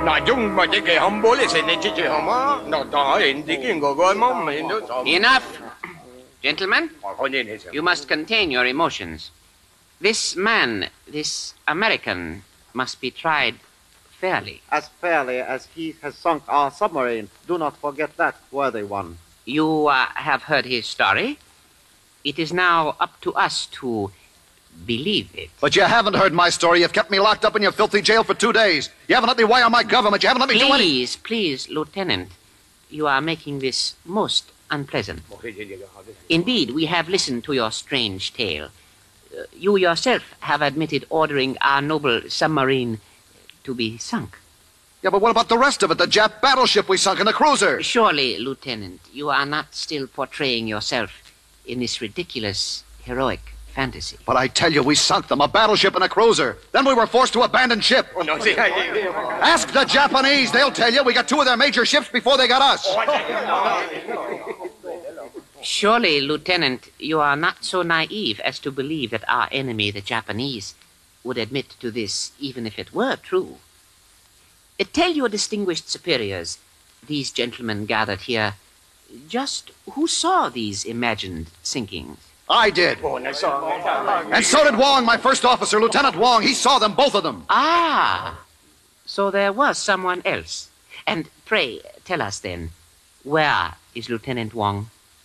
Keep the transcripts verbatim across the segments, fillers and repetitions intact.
Enough. Gentlemen, you must contain your emotions. This man, this American, must be tried fairly. As fairly as he has sunk our submarine. Do not forget that, worthy one. You uh, have heard his story. It is now up to us to believe it. But you haven't heard my story. You've kept me locked up in your filthy jail for two days. You haven't let me wire my government. You haven't let me please, do anything. Please, please, Lieutenant. You are making this most unpleasant. Indeed, we have listened to your strange tale. Uh, you yourself have admitted ordering our noble submarine to be sunk. Yeah, but what about the rest of it? The Jap battleship we sunk in the cruiser? Surely, Lieutenant, you are not still portraying yourself in this ridiculous, heroic fantasy. But I tell you, we sunk them, a battleship and a cruiser. Then we were forced to abandon ship. Ask the Japanese. They'll tell you we got two of their major ships before they got us. Surely, Lieutenant, you are not so naive as to believe that our enemy, the Japanese, would admit to this, even if it were true. Uh, tell your distinguished superiors, these gentlemen gathered here, just who saw these imagined sinkings. I did. And so did Wong, my first officer, Lieutenant Wong. He saw them, both of them. Ah, so there was someone else. And pray, tell us then, where is Lieutenant Wong?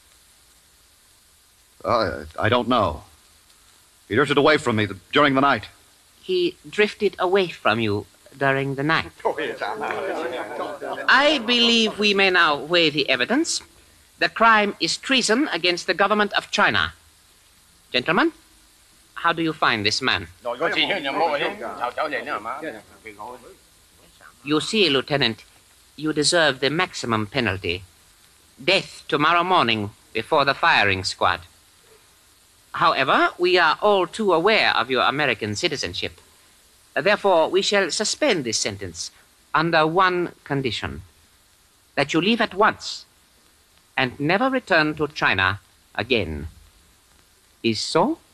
Uh, I don't know. He drifted away from me during the night. He drifted away from you during the night. I believe we may now weigh the evidence. The crime is treason against the government of China. Gentlemen, how do you find this man? You see, Lieutenant, you deserve the maximum penalty. Death tomorrow morning before the firing squad. However, we are all too aware of your American citizenship. Therefore, we shall suspend this sentence under one condition. That you leave at once and never return to China again. Is so?